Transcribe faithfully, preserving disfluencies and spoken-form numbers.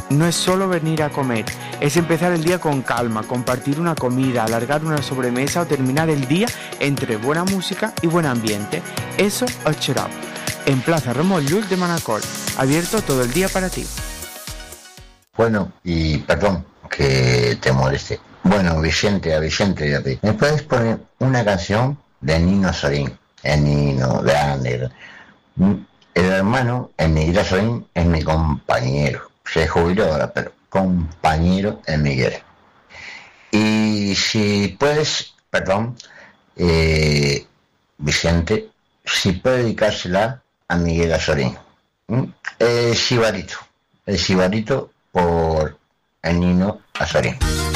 no es solo venir a comer, es empezar el día con calma, compartir una comida, alargar una sobremesa o terminar el día entre buena música y buen ambiente. Eso es Cheer Up, en Plaza Ramón Llull de Manacor, abierto todo el día para ti. Bueno, y perdón que te moleste. Bueno, Vicente, a Vicente, a ti. ¿Me puedes poner una canción de Nino Sorín? El Nino, grande. El hermano, el Miguel Sorín, es mi compañero. Se jubiló ahora, pero compañero el Miguel. Y si puedes, perdón, eh, Vicente, si puede dedicársela a Miguel Sorín. ¿Mm? El Sibarito, el Sibarito por el Nino Azorín.